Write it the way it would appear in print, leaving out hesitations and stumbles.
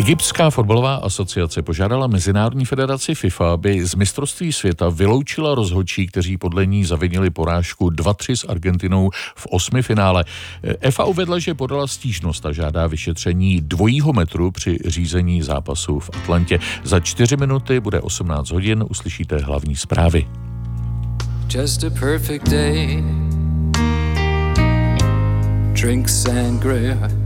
Egyptská fotbalová asociace požádala Mezinárodní federaci FIFA, aby z mistrovství světa vyloučila rozhodčí, kteří podle ní zavinili porážku 2-3 s Argentinou v 8. finále. FA uvedla, že podala stížnost a žádá vyšetření dvojího metru při řízení zápasu v Atlantě. Za 4 minuty bude 18 hodin, uslyšíte hlavní zprávy. Just a perfect day. Drink sangria.